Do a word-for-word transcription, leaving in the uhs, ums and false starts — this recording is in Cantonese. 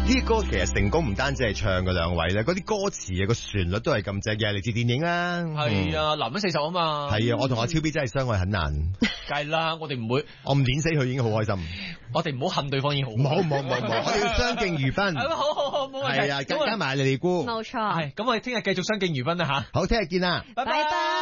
呢啲歌其實成功唔單止係唱嘅兩位咧，嗰啲歌詞啊個旋律都係咁正嘅，嚟自電影啦。 係啊，男人四十啊嘛。 係啊，我同阿超 B 真係相愛很難。 梗係啦，我哋唔會， 我唔碾死佢已經好開心。 我哋唔好恨對方已經好。 唔好唔好唔好唔好，我哋要相敬如賓。 好好好，冇問題。 係啊，加加埋你哋估。 冇錯。 係，咁我哋聽日繼續相敬如賓啦吓。 好，聽日見啦。 拜拜。